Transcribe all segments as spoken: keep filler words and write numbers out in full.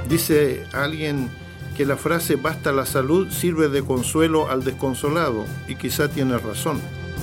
Dice alguien que la frase "basta la salud" sirve de consuelo al desconsolado, y quizá tiene razón.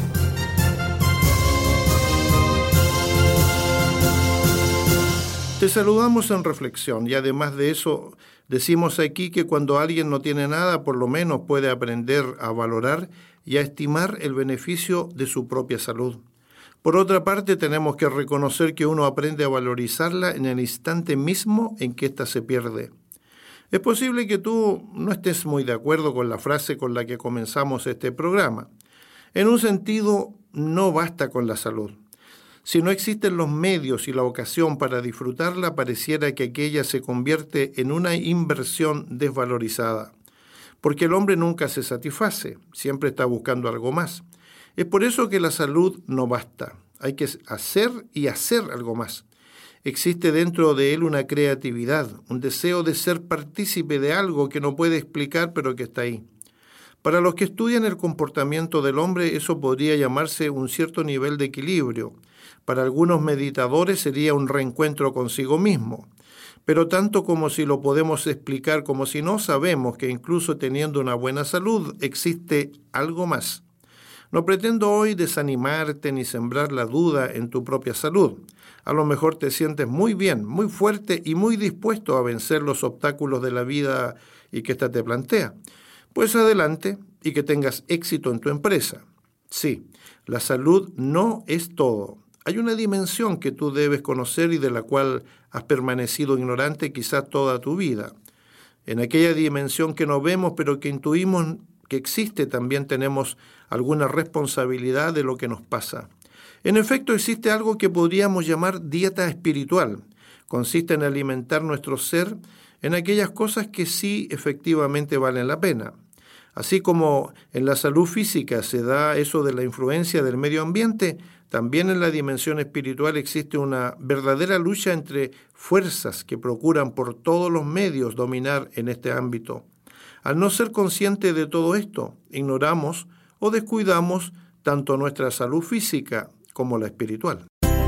Te saludamos en reflexión, y además de eso decimos aquí que cuando alguien no tiene nada, por lo menos puede aprender a valorar y a estimar el beneficio de su propia salud. Por otra parte, tenemos que reconocer que uno aprende a valorizarla en el instante mismo en que ésta se pierde. Es posible que tú no estés muy de acuerdo con la frase con la que comenzamos este programa. En un sentido, no basta con la salud. Si no existen los medios y la ocasión para disfrutarla, pareciera que aquella se convierte en una inversión desvalorizada. Porque el hombre nunca se satisface, siempre está buscando algo más. Es por eso que la salud no basta. Hay que hacer y hacer algo más. Existe dentro de él una creatividad, un deseo de ser partícipe de algo que no puede explicar, pero que está ahí. Para los que estudian el comportamiento del hombre, eso podría llamarse un cierto nivel de equilibrio. Para algunos meditadores sería un reencuentro consigo mismo. Pero tanto como si lo podemos explicar como si no, sabemos que incluso teniendo una buena salud existe algo más. No pretendo hoy desanimarte ni sembrar la duda en tu propia salud. A lo mejor te sientes muy bien, muy fuerte y muy dispuesto a vencer los obstáculos de la vida y que ésta te plantea. Pues adelante y que tengas éxito en tu empresa. Sí, la salud no es todo. Hay una dimensión que tú debes conocer y de la cual has permanecido ignorante quizás toda tu vida. En aquella dimensión que no vemos pero que intuimos que existe, también tenemos alguna responsabilidad de lo que nos pasa. En efecto, existe algo que podríamos llamar dieta espiritual. Consiste en alimentar nuestro ser en aquellas cosas que sí efectivamente valen la pena. Así como en la salud física se da eso de la influencia del medio ambiente, también en la dimensión espiritual existe una verdadera lucha entre fuerzas que procuran por todos los medios dominar en este ámbito. Al no ser consciente de todo esto, ignoramos o descuidamos tanto nuestra salud física como la espiritual.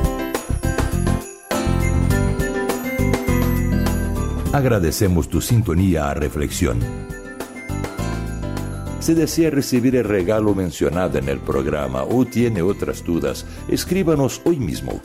Agradecemos tu sintonía a Reflexión. Si desea recibir el regalo mencionado en el programa o tiene otras dudas, escríbanos hoy mismo.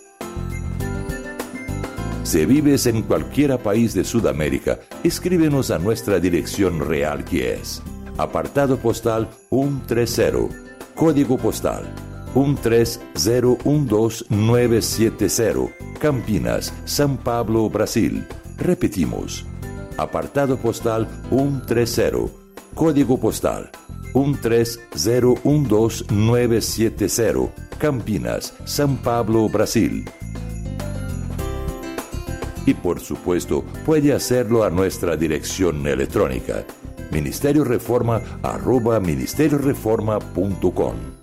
Si vives en cualquier país de Sudamérica, escríbenos a nuestra dirección real, que es apartado postal ciento treinta, código postal uno tres cero uno dos nueve siete cero, Campinas, São Paulo, Brasil. Repetimos, apartado postal ciento treinta, código postal uno tres cero uno dos nueve siete cero, Campinas, São Paulo, Brasil. Y por supuesto, puede hacerlo a nuestra dirección electrónica, ministerio reforma arroba ministerio reforma punto com.